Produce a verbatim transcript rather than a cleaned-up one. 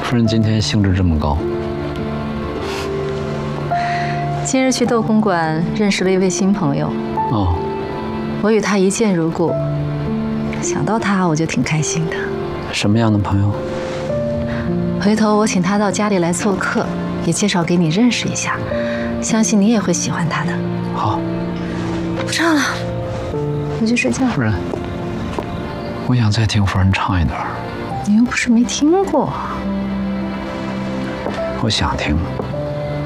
夫人今天兴致这么高。 今日去斗公馆认识了一位新朋友。 哦。 我与他一见如故，想到他我就挺开心的。 什么样的朋友？ 回头我请他到家里来做客，也介绍给你认识一下，相信你也会喜欢他的。 好。 不唱了，回去睡觉。 夫人，我想再听夫人唱一段。 你又不是没听过。 我想听。